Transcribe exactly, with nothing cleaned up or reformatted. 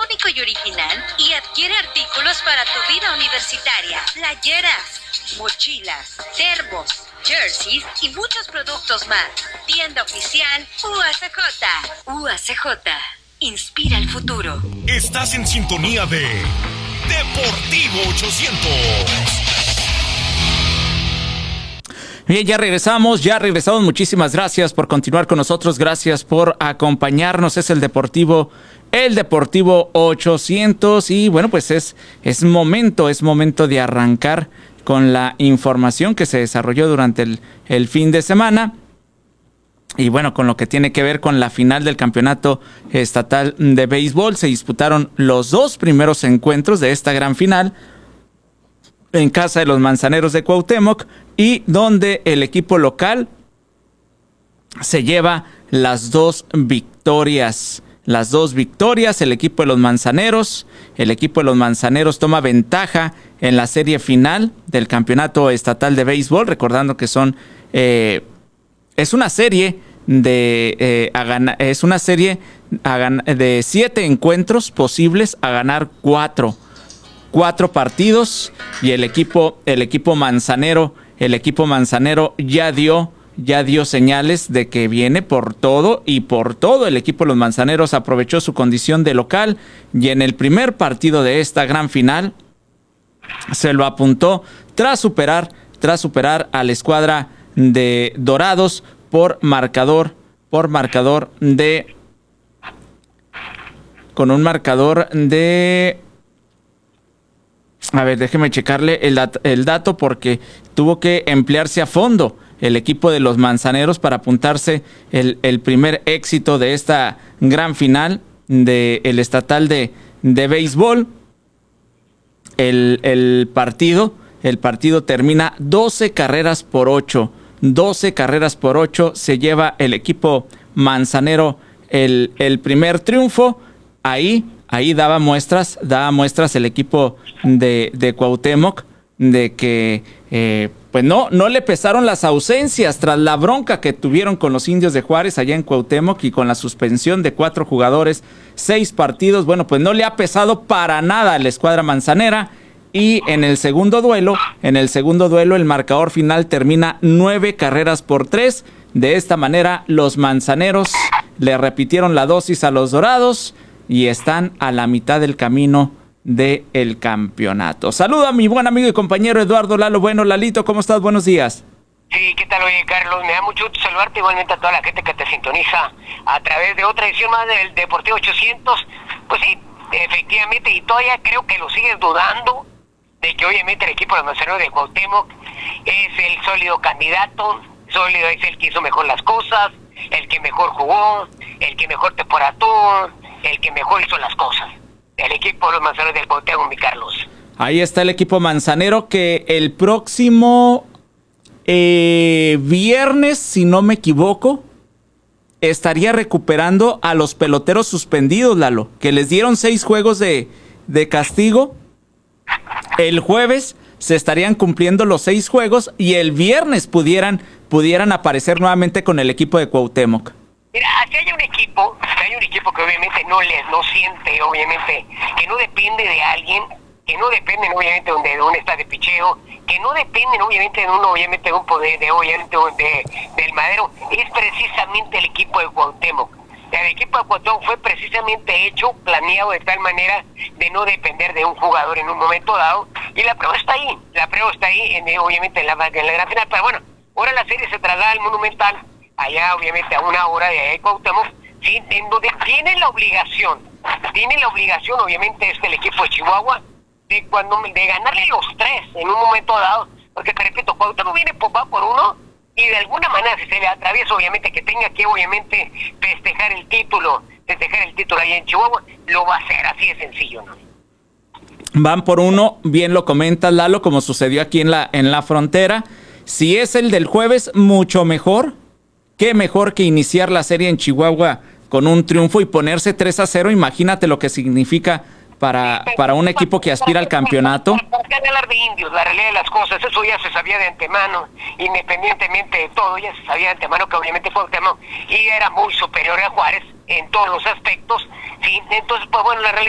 único y original y adquiere artículos para tu vida universitaria. Playeras, mochilas, termos, jerseys y muchos productos más. Tienda oficial U A C J. U A C J. Inspira el futuro. Estás en sintonía de Deportivo ochocientos. Bien, ya regresamos, ya regresamos. Muchísimas gracias por continuar con nosotros. Gracias por acompañarnos. Es el Deportivo, el Deportivo ochocientos. Y bueno, pues es, es momento, es momento de arrancar con la información que se desarrolló durante el, el fin de semana. Y bueno, con lo que tiene que ver con la final del campeonato estatal de béisbol. Se disputaron los dos primeros encuentros de esta gran final en casa de los Manzaneros de Cuauhtémoc, y donde el equipo local se lleva las dos victorias. Las dos victorias, el equipo de los Manzaneros, el equipo de los Manzaneros toma ventaja en la serie final del campeonato estatal de béisbol, recordando que son, eh, es una serie de, eh, a gana, es una serie a gan, de siete encuentros posibles a ganar cuatro. Cuatro partidos, y el equipo, el equipo manzanero, el equipo manzanero ya dio, ya dio señales de que viene por todo y por todo. El equipo de los Manzaneros aprovechó su condición de local y en el primer partido de esta gran final se lo apuntó tras superar, tras superar a la escuadra de Dorados por marcador, por marcador de, con un marcador de. A ver, déjeme checarle el, dat- el dato porque tuvo que emplearse a fondo el equipo de los Manzaneros para apuntarse el, el primer éxito de esta gran final del estatal de, de béisbol. El, el partido, el partido termina doce carreras por ocho. doce carreras por ocho se lleva el equipo manzanero el, el primer triunfo. Ahí Ahí daba muestras, daba muestras el equipo de, de Cuauhtémoc de que eh, pues no, no le pesaron las ausencias tras la bronca que tuvieron con los Indios de Juárez allá en Cuauhtémoc y con la suspensión de cuatro jugadores, seis partidos. Bueno, pues no le ha pesado para nada a la escuadra manzanera. Y en el segundo duelo, en el segundo duelo el marcador final termina nueve carreras por tres. De esta manera los manzaneros le repitieron la dosis a los Dorados y están a la mitad del camino del campeonato. Saludo a mi buen amigo y compañero Eduardo Lalo Bueno. Lalito, ¿cómo estás? Buenos días. Sí, ¿qué tal? Oye, Carlos, me da mucho gusto saludarte, igualmente a toda la gente que te sintoniza a través de otra edición más del Deportivo ochocientos. Pues sí, efectivamente, y todavía creo que lo sigues dudando de que obviamente el equipo de los Manzaneros de Cuauhtémoc es el sólido candidato, sólido es el que hizo mejor las cosas, el que mejor jugó, el que mejor temporada tuvo, el que mejor hizo las cosas. El equipo de los Manzaneros del Cuauhtémoc, mi Carlos. Ahí está el equipo manzanero que el próximo eh, viernes, si no me equivoco, estaría recuperando a los peloteros suspendidos, Lalo, que les dieron seis juegos de, de castigo. El jueves se estarían cumpliendo los seis juegos y el viernes pudieran, pudieran aparecer nuevamente con el equipo de Cuauhtémoc. Mira, aquí hay un equipo, hay un equipo que obviamente no les, no siente, obviamente, que no depende de alguien, que no dependen obviamente de un, de un estado de picheo, que no dependen obviamente de un, obviamente de un poder, de obviamente de, del madero, es precisamente el equipo de Cuauhtémoc. El equipo de Cuauhtémoc fue precisamente hecho, planeado de tal manera de no depender de un jugador en un momento dado, y la prueba está ahí, la prueba está ahí, en, obviamente en la, en la gran final, pero bueno, ahora la serie se traslada al Monumental, allá obviamente a una hora de Cuauhtémoc, ¿sí? En donde tiene la obligación, tiene la obligación obviamente es el equipo de Chihuahua, de cuando de ganarle los tres en un momento dado, porque te repito, Cuauhtémoc viene por, va por uno, y de alguna manera si se le atraviesa obviamente que tenga que obviamente festejar el título, festejar el título ahí en Chihuahua, lo va a hacer, así de sencillo, ¿no? Van por uno, bien lo comentas, Lalo, como sucedió aquí en la, en la frontera. Si es el del jueves, mucho mejor. Qué mejor que iniciar la serie en Chihuahua con un triunfo y ponerse tres a cero. Imagínate lo que significa para, para un equipo que aspira al campeonato. ¿Para qué hablar de indios? La realidad de las cosas, eso ya se sabía de antemano, independientemente de todo, ya se sabía de antemano que obviamente Cuauhtémoc y era muy superior a Juárez en todos los aspectos, ¿sí? Entonces, pues bueno, la realidad